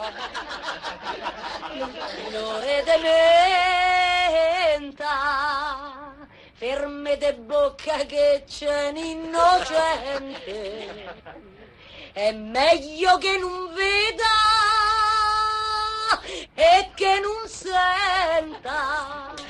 Fiore de menta, ferme de bocca che c'è un innocente, è meglio che non veda e che non senta.